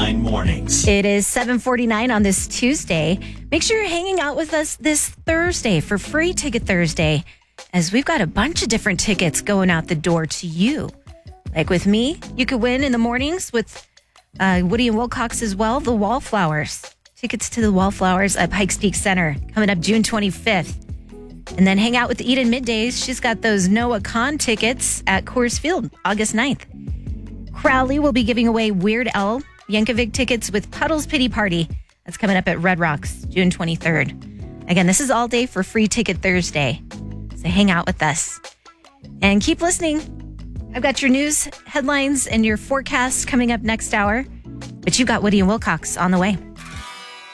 Headline Mornings. It is 7:49 on this Tuesday. Make sure you're hanging out with us this Thursday for Free Ticket Thursday, as we've got a bunch of different tickets going out the door to you. Like with me, you could win in the mornings with Woody and Wilcox as well, the Wallflowers. Tickets to the Wallflowers at Pikes Peak Center coming up June 25th. And then hang out with Eden Middays. She's got those Noah Kahn tickets at Coors Field, August 9th. Crowley will be giving away Weird Al Yankovic tickets with Puddles Pity Party. That's coming up at Red Rocks, June 23rd. Again, this is all day for Free Ticket Thursday. So hang out with us. And keep listening. I've got your news, headlines, and your forecast coming up next hour. But you've got Woody and Wilcox on the way.